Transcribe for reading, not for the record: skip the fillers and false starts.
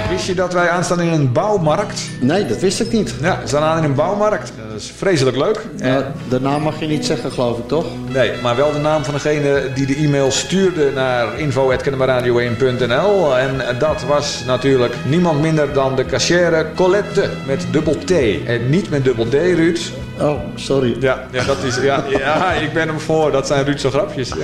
Wist je dat wij aanstaan in een bouwmarkt? Nee, dat wist ik niet. Ja, we staan aan in een bouwmarkt. Dat is vreselijk leuk. De naam mag je niet zeggen, geloof ik, toch? Nee, maar wel de naam van degene die de e-mail stuurde naar info@kennemerradio1.nl. En dat was natuurlijk niemand minder dan de cachère Colette met dubbel T. En niet met dubbel D, Ruud. Oh, sorry. Ja, dat is, ja, ik ben hem voor. Dat zijn Ruudse grapjes.